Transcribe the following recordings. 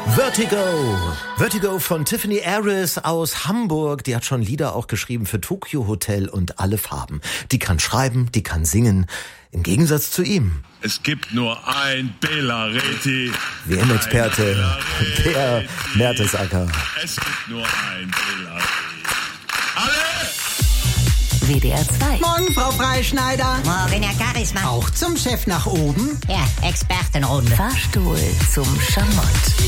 Vertigo. Vertigo von Tiffany Aris aus Hamburg. Die hat schon Lieder auch geschrieben für Tokyo Hotel und alle Farben. Die kann schreiben, die kann singen. Im Gegensatz zu ihm. Es gibt nur ein Bela Reti. WM-Experte, der Mertesacker. Es gibt nur ein Bela Reti. Alle! WDR 2. Morgen, Frau Freischneider. Morgen, Herr Charisma. Auch zum Chef nach oben. Ja, Expertenrunde. Fahrstuhl zum Schamott.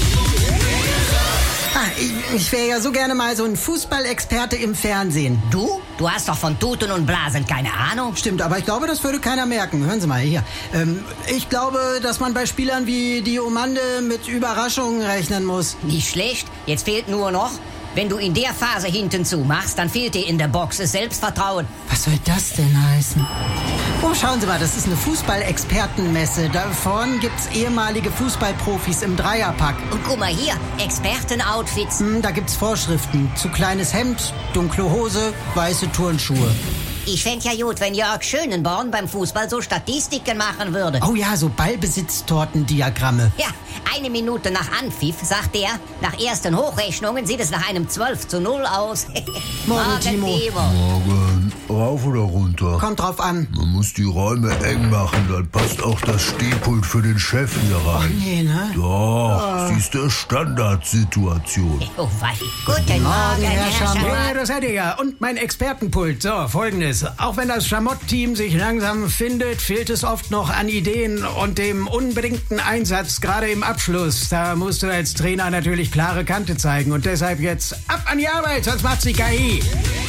Ich wäre ja so gerne mal so ein Fußballexperte im Fernsehen. Du? Du hast doch von Tuten und Blasen keine Ahnung. Stimmt, aber ich glaube, das würde keiner merken. Hören Sie mal hier. Ich glaube, dass man bei Spielern wie Diomande mit Überraschungen rechnen muss. Nicht schlecht. Jetzt fehlt nur noch, wenn du in der Phase hinten zumachst, dann fehlt dir in der Box das Selbstvertrauen. Was soll das denn heißen? Oh, schauen Sie mal, das ist eine Fußball-Expertenmesse. Da vorne gibt's ehemalige Fußballprofis im Dreierpack. Und guck mal hier, Experten-Outfits. Da gibt's Vorschriften. Zu kleines Hemd, dunkle Hose, weiße Turnschuhe. Ich fänd ja gut, wenn Jörg Schönenborn beim Fußball so Statistiken machen würde. Oh ja, so Ballbesitztortendiagramme. Ja, 1 Minute nach Anpfiff, sagt er, nach ersten Hochrechnungen sieht es nach einem 12:0 aus. Morgen, Timo. Morgen. Rauf oder runter? Kommt drauf an. Man muss die Räume eng machen, dann passt auch das Stehpult für den Chef hier rein. Nee, ne? Doch, sie ist der Standardsituation. Oh, wei. Guten Morgen, Herr Schamott. Ja, das seid ihr ja. Und mein Expertenpult. So, Folgendes. Auch wenn das Schamott-Team sich langsam findet, fehlt es oft noch an Ideen und dem unbedingten Einsatz, gerade im Abschluss. Da musst du als Trainer natürlich klare Kante zeigen. Und deshalb jetzt ab an die Arbeit, sonst macht's die KI.